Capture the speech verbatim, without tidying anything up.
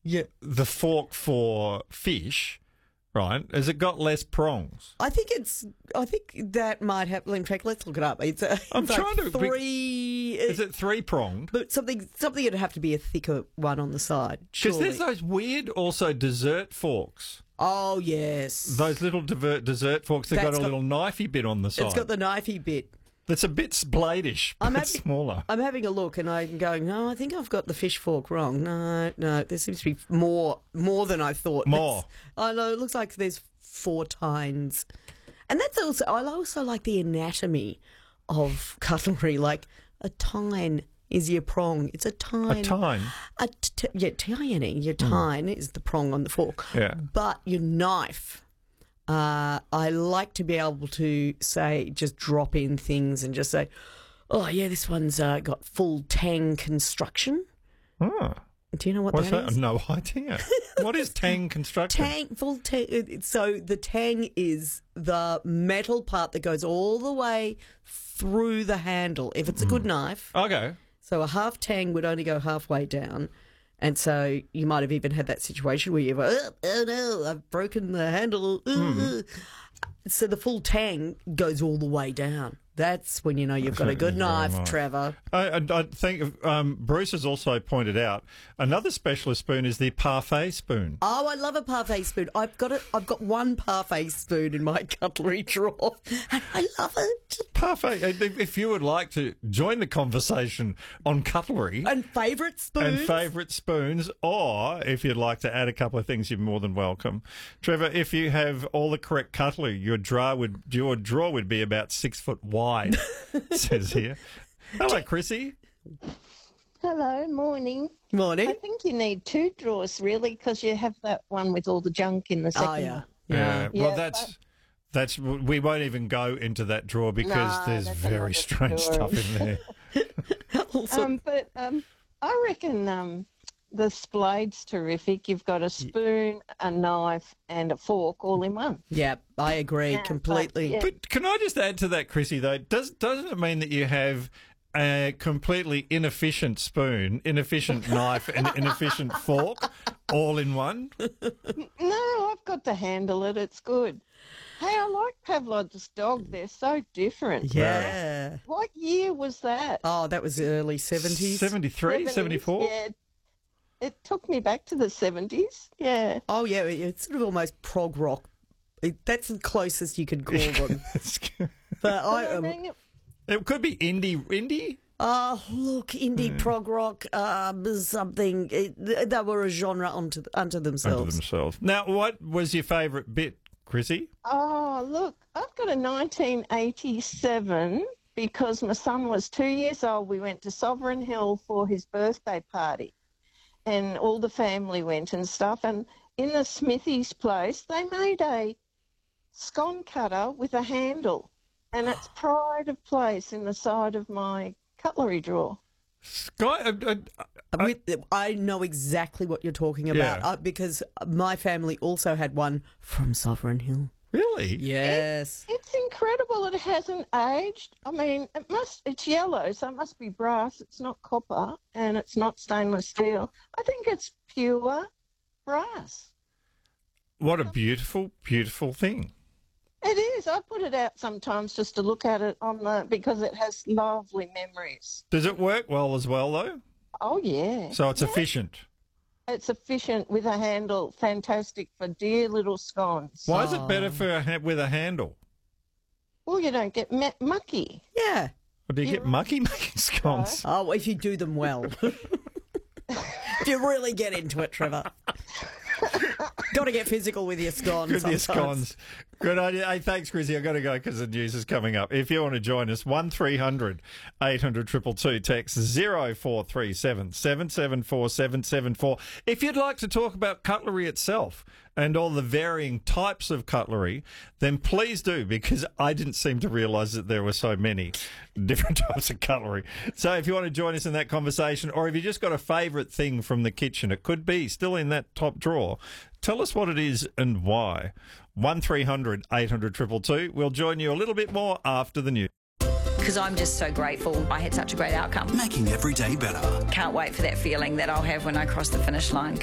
Yeah, the fork for fish, right? Has it got less prongs? I think it's. I think that might have. In fact, let's look it up. It's. A, I'm it's trying like to. three. Is it three pronged? But something. Something would have to be a thicker one on the side. Because Surely. there's those weird, also dessert forks. Oh yes. Those little divert dessert forks. They've got That's a got- little knifey bit on the side. It's got the knifey bit. That's a bit spladish, but I'm it's having- smaller. I'm having a look and I'm going, no, I think I've got the fish fork wrong. No, no, there seems to be more more than I thought. More. It's- I know, it looks like there's four tines. And that's also, I also like the anatomy of cutlery. Like a tine is your prong. It's a tine. A tine? A t- yeah, tiny. Your tine is the prong on the fork. Yeah. But your knife... Uh, I like to be able to say, just drop in things and just say, oh, yeah, this one's uh, got full tang construction. Oh. Do you know what What's that that? is? No idea. What is tang construction? Tang, full tang. So the tang is the metal part that goes all the way through the handle. If it's a good knife, Okay. so a half tang would only go halfway down. And so you might have even had that situation where you've, oh, oh no, I've broken the handle. Mm. So the full tang goes all the way down. That's when you know you've got a good Very knife, nice. Trevor. I, I, I think um, Bruce has also pointed out another specialist spoon is the parfait spoon. Oh, I love a parfait spoon. I've got it. I've got one parfait spoon in my cutlery drawer, and I love it. Parfait. If if you would like to join the conversation on cutlery And favourite spoons. and favourite spoons, or if you'd like to add a couple of things, you're more than welcome. Trevor, if you have all the correct cutlery, your drawer would your drawer would be about six foot wide. It says here. Hello, Chrissy. Hello, morning. Morning. I think you need two drawers, really, because you have that one with all the junk in the second Oh yeah, one. yeah. Well, Yeah, that's but- that's we won't even go into that drawer because No, there's that's very another strange story. stuff in there. Also, Um, but um, I reckon um, the splade's terrific. You've got a spoon, a knife, and a fork all in one. yeah, I agree Yeah, completely. yeah. But can I just add to that, Chrissy? Though, does doesn't it mean that you have a completely inefficient spoon, inefficient knife, and inefficient fork all in one? No, I've got to handle it. It's good. Hey, I like Pavlov's dog. They're so different. Yeah. What year was that? Oh, that was early seventies. seventy-three, seventy-four? Yeah. It took me back to the seventies. Yeah. Oh yeah, it's sort of almost prog rock. It, that's the closest you could call them. But I, I um, mean, it- It could be indie, indie. oh look, indie prog rock, um, something. It, they were a genre unto unto themselves. Unto themselves. Now, what was your favourite bit, Chrissy? Oh, look, I've got a nineteen eighty-seven because my son was two years old. We went to Sovereign Hill for his birthday party, and all the family went and stuff. And in the Smithy's place, they made a scone cutter with a handle, and it's pride of place in the side of my cutlery drawer. Sky, uh, uh, Uh, With, I know exactly what you're talking about Yeah. uh, because my family also had one from Sovereign Hill. really? Yes. It's incredible. It hasn't aged. I mean, it must. It's yellow, so it must be brass. It's not copper, and it's not stainless steel. I think it's pure brass. What a beautiful, beautiful thing. It is. I put it out sometimes just to look at it on the because it has lovely memories. Does it work well as well, though? Oh yeah. So it's efficient. It's efficient with a handle. Fantastic for dear little scones. Why is it better Oh. for a, ha- with a handle? Well, you don't get ma- mucky. Yeah. Or do you You're get right. mucky making scones? Oh, if you do them well. If you really get into it, Trevor. Got to get physical with your scones. Good, your sometimes. scones. Good idea. Hey, thanks, Chrissy. I've got to go because the news is coming up. If you want to join us, one three hundred eight hundred two two two, text zero four three seven seven seven four seven seven four. If you'd like to talk about cutlery itself and all the varying types of cutlery, then please do, because I didn't seem to realise that there were so many different types of cutlery. So if you want to join us in that conversation, or if you just got a favourite thing from the kitchen, it could be still in that top drawer, tell us what it is and why. one three hundred eight hundred two two two. We'll join you a little bit more after the news. Because I'm just so grateful I had such a great outcome. Making every day better. Can't wait for that feeling that I'll have when I cross the finish line.